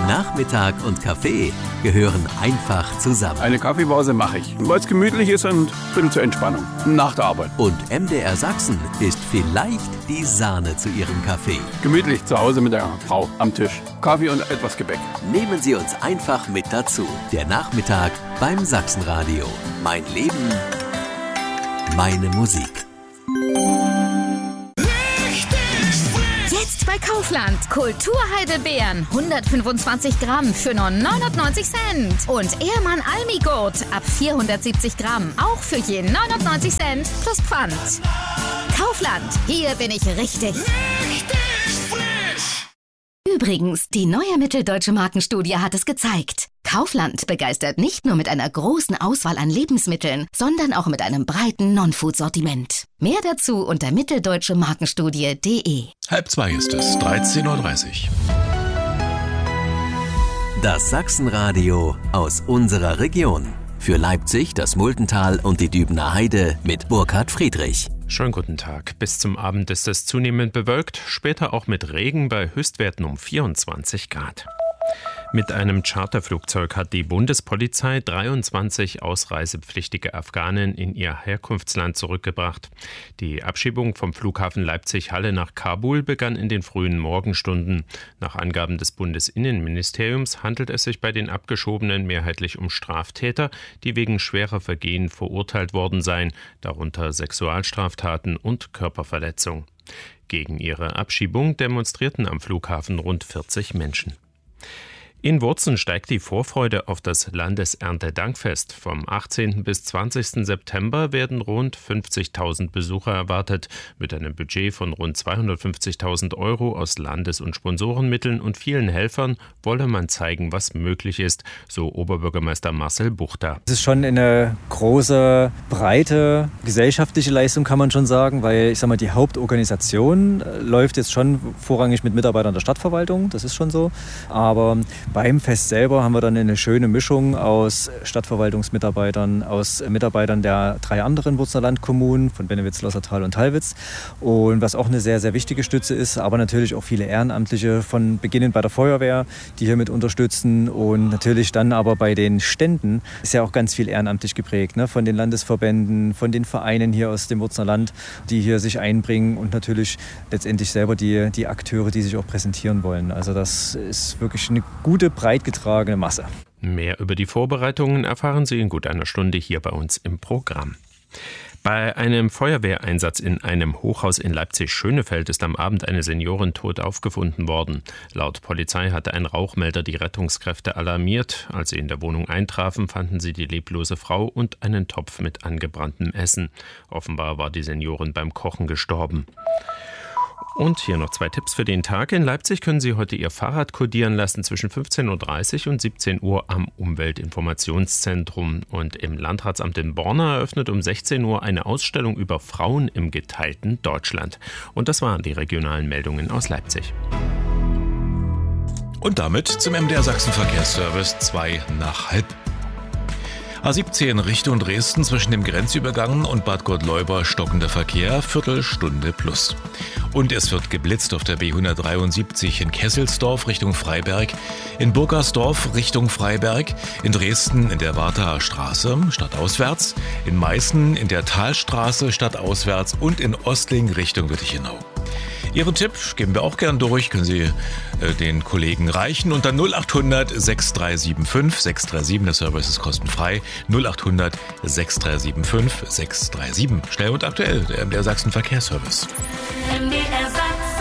Nachmittag und Kaffee gehören einfach zusammen. Eine Kaffeepause mache ich, weil es gemütlich ist und ein bisschen zur Entspannung. Nach der Arbeit. Und MDR Sachsen ist vielleicht die Sahne zu Ihrem Kaffee. Gemütlich zu Hause mit der Frau am Tisch. Kaffee und etwas Gebäck. Nehmen Sie uns einfach mit dazu. Der Nachmittag beim Sachsenradio. Mein Leben, meine Musik. Jetzt bei Kaufland. Kulturheidelbeeren. 125 Gramm für nur 99 Cent. Und Ehrmann Almigurt ab 470 Gramm. Auch für je 99 Cent plus Pfand. Kaufland. Hier bin ich richtig. Übrigens, die neue Mitteldeutsche Markenstudie hat es gezeigt. Kaufland begeistert nicht nur mit einer großen Auswahl an Lebensmitteln, sondern auch mit einem breiten Non-Food-Sortiment. Mehr dazu unter mitteldeutschemarkenstudie.de. 1:30 ist es, 13:30 Uhr. Das Sachsenradio aus unserer Region. Für Leipzig, das Muldental und die Dübener Heide mit Burkhard Friedrich. Schönen guten Tag. Bis zum Abend ist es zunehmend bewölkt, später auch mit Regen bei Höchstwerten um 24 Grad. Mit einem Charterflugzeug hat die Bundespolizei 23 ausreisepflichtige Afghanen in ihr Herkunftsland zurückgebracht. Die Abschiebung vom Flughafen Leipzig-Halle nach Kabul begann in den frühen Morgenstunden. Nach Angaben des Bundesinnenministeriums handelt es sich bei den Abgeschobenen mehrheitlich um Straftäter, die wegen schwerer Vergehen verurteilt worden seien, darunter Sexualstraftaten und Körperverletzung. Gegen ihre Abschiebung demonstrierten am Flughafen rund 40 Menschen. In Wurzen steigt die Vorfreude auf das Landeserntedankfest. Vom 18. bis 20. September werden rund 50.000 Besucher erwartet. Mit einem Budget von rund 250.000 € aus Landes- und Sponsorenmitteln und vielen Helfern wolle man zeigen, was möglich ist, so Oberbürgermeister Marcel Buchter. Es ist schon eine große, breite gesellschaftliche Leistung, kann man schon sagen, weil ich sag mal, die Hauptorganisation läuft jetzt schon vorrangig mit Mitarbeitern der Stadtverwaltung, das ist schon so, aber beim Fest selber haben wir dann eine schöne Mischung aus Stadtverwaltungsmitarbeitern, aus Mitarbeitern der 3 anderen Wurzener Landkommunen, von Bennewitz, Lossertal und Thalwitz. Und was auch eine sehr, sehr wichtige Stütze ist, aber natürlich auch viele Ehrenamtliche, von beginnend bei der Feuerwehr, die hier mit unterstützen. Und natürlich dann aber bei den Ständen ist ja auch ganz viel ehrenamtlich geprägt, ne? Von den Landesverbänden, von den Vereinen hier aus dem Wurzener Land, die hier sich einbringen und natürlich letztendlich selber die Akteure, die sich auch präsentieren wollen. Also das ist wirklich eine gute, breit getragene Masse. Mehr über die Vorbereitungen erfahren Sie in gut einer Stunde hier bei uns im Programm. Bei einem Feuerwehreinsatz in einem Hochhaus in Leipzig-Schönefeld ist am Abend eine Seniorin tot aufgefunden worden. Laut Polizei hatte ein Rauchmelder die Rettungskräfte alarmiert. Als sie in der Wohnung eintrafen, fanden sie die leblose Frau und einen Topf mit angebranntem Essen. Offenbar war die Seniorin beim Kochen gestorben. Und hier noch 2 Tipps für den Tag. In Leipzig können Sie heute Ihr Fahrrad kodieren lassen zwischen 15:30 Uhr und 17 Uhr am Umweltinformationszentrum. Und im Landratsamt in Borna eröffnet um 16 Uhr eine Ausstellung über Frauen im geteilten Deutschland. Und das waren die regionalen Meldungen aus Leipzig. Und damit zum MDR Sachsen Verkehrsservice 2:30. A17 Richtung Dresden zwischen dem Grenzübergang und Bad Gottleuba stockender Verkehr, Viertelstunde plus. Und es wird geblitzt auf der B173 in Kesselsdorf Richtung Freiberg, in Burgersdorf Richtung Freiberg, in Dresden in der Wartaer Straße stadtauswärts, in Meißen in der Talstraße stadtauswärts und in Ostling Richtung Wittichenau. Ihren Tipp geben wir auch gern durch, können Sie den Kollegen reichen unter 0800 6375 637, der Service ist kostenfrei, 0800 6375 637. Schnell und aktuell, der MDR Sachsen Verkehrsservice. MDR